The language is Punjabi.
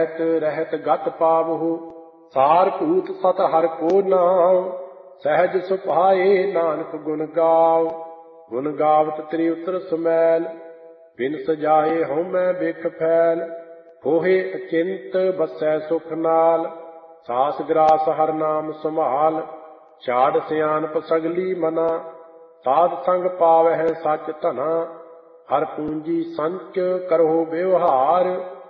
ਰਹਿਤ ਗਤ ਪਾਵਹੁ। ਸਾਰ ਭੂਤ ਸਤ ਹਰਿ ਕੋ ਨਾਮ, ਸਹਿਜ ਸੁਭਾਏ ਨਾਨਕ ਗੁਣ ਗਾਵ। ਗੁਣ ਗਾਵਤ ਤ੍ਰਿ ਉਤਰ ਸਮੈਲ, ਬਿਨ ਸਜਾਏ ਹਉਮੈ ਬਿਖ ਫੈਲ। ਹੋਏ ਅਚਿੰਤ ਬਸੈ ਸੁਖ ਨਾਲ, ਸਾਸ ਗ੍ਰਾਸ ਹਰਿ ਨਾਮ ਸੰਭਾਲ। ਛਾੜ ਸਿਆਣਪ ਸਗਲੀ ਮਨਾ, ਸਾਧ ਸੰਗ ਪਾਵਹਿ ਸੱਚ ਧਨਾ। ਹਰਿ ਪੂੰਜੀ ਸੰਚ ਕਰਹੁ ਵਿਵਹਾਰ,